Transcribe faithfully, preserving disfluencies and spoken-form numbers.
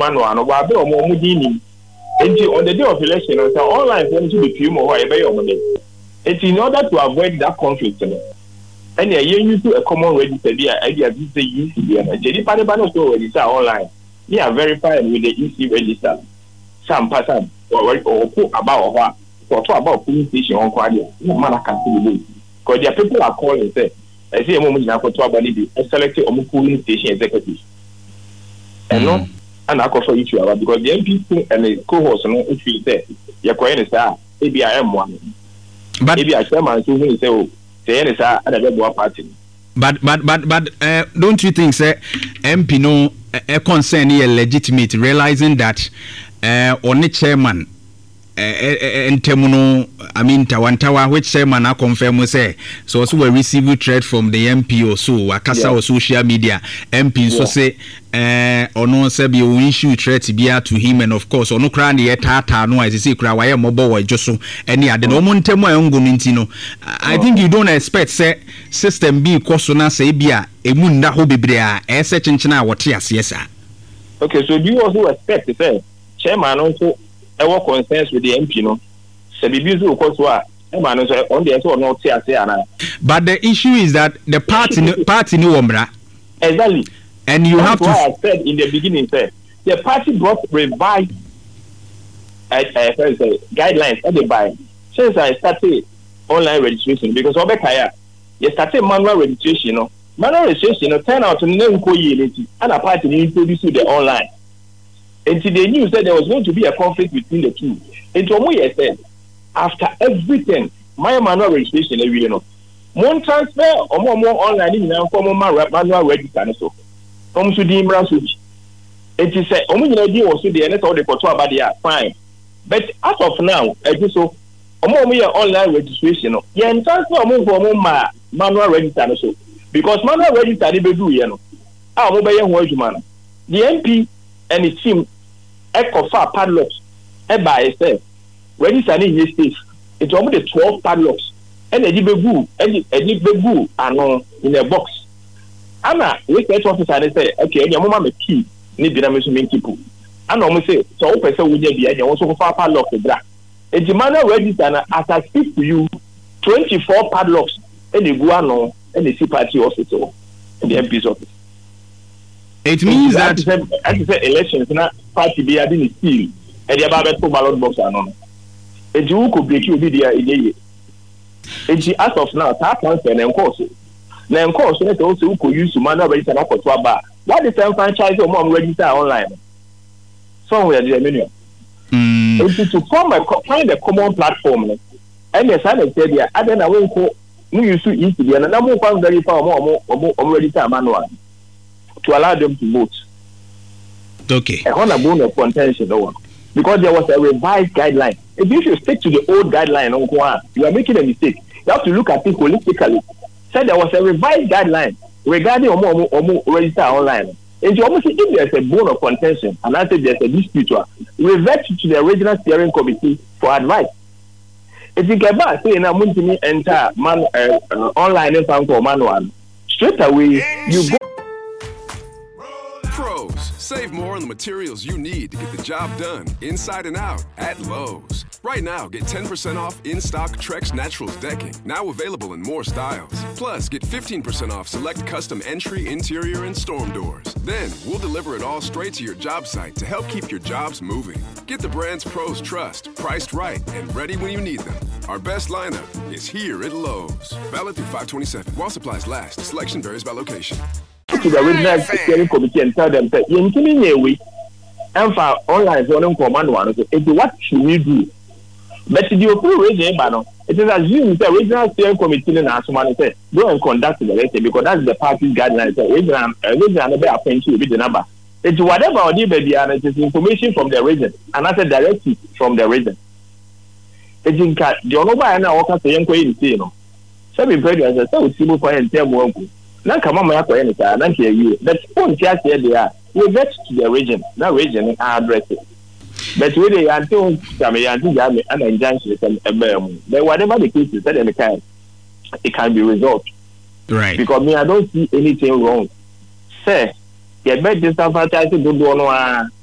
manual no wa be o mo dini enti on the day of election so online for to be few more e be your money enti in order to avoid that conflict no and you use a common register there idea be say E C there na jedi pa ne ba no so register online they are verified with the E C register some person or or about what or talk about police station on kwade no man can see because there people are calling say I see a moment now for to about the select a police station executive and not an alcohol issue because the M P and the co-host no issue there you're going to say A B I M one but maybe I chairman so say oh say any say another party but but but but uh, don't you think say M P no a concern is legitimate realizing that uh, only chairman Entemuno, I mean, Tawantawa, which chairman I confirm say so also we receive threat from the M P or so, Akasa or social media M P so say uh or no say be issue threat be to him and of course or no cry the tata no as say cry why mobile or just so any other no montemo no I think you don't expect say system be kosona say bia emu nda ho bebre a e se chenchena what yes sir. Okay, so do you also expect to say chairman also I work concerns with the M P, no. So the business of course what man on the or not say but the issue is that the party party no umra. Exactly. And you That's have to I said in the beginning said the party brought revised uh, uh, guidelines at the buy since I started online registration because over Kaya you started manual registration, you know. Manual registration, you know, turn out to no and a party introduced the online. And they knew that there was going to be a conflict between the two. And to me, said, after everything, my manual registration, you know, more transfer or more, more online, you know, for more manual register. So, come to the Imran switch. And he said, oh, you know, you also the end of the portal about the fine. But as of now, I do so, or more online registration, you can transfer more for more manual register. So, because manual register, they do, you know, our mobile man. The M P and his team echo far padlocks and by itself. Register in his state. It's almost the twelve padlocks. And a debut and a debut are in a box. Anna, we get officer and say, okay, your mama make key, need to make people. And almost say, so person will be and also far padlock the black. It's a manual register and as I speak to you, twenty-four padlocks and the guano and the C party hospital and the M P's office. It means that as you say elections not party be having still and the about ballot box are non. And you could break you be there in and she as of now that transfer and course. Now of course also who could use to manual register for two bar. What is the franchise or mom register online? Somewhere the menu. Mm. To form a find a common platform and the sign of said I don't know who you should eat the and I'm found very far more more register manual. To allow them to vote. Okay. A honor bone of contention, no, because there was a revised guideline. If you should stick to the old guideline, you are making a mistake. You have to look at it holistically. Said there was a revised guideline regarding Omo Omo register online. And you almost if there's a bone of contention, and I said there's a dispute, revert to the original steering committee for advice. If you get back, say now, want to enter man uh, uh, online and found for manual straight away. You go. Pros, save more on the materials you need to get the job done inside and out at Lowe's. Right now, get ten percent off in-stock Trex Naturals decking, now available in more styles. Plus, get fifteen percent off select custom entry, interior, and storm doors. Then, we'll deliver it all straight to your job site to help keep your jobs moving. Get the brands pros trust, priced right, and ready when you need them. Our best lineup is here at Lowe's. Valid through five twenty-seven. While supplies last, selection varies by location. To the original steering committee and tell them that you're killing a week and for online for them command one. What should we do? But the approval region, it is assumed the original steering committee and Asumani say go and conduct the election because that's the party's guidelines. The original original appointee will be the number. It's whatever or the baby and it is information from the region and that's a directive from the region. It's in cat the Onoba and I walk say in you know. So be president so we see more and tell more. Now come on, my friend, I don't hear you. But on just here they are. We get to the region. Now region are addressed. But when they until some anti jam and injunctions and but whatever the case is, at the time, it can be resolved. Right. Because me, I don't see anything wrong. Say, you bet this advertising don't do no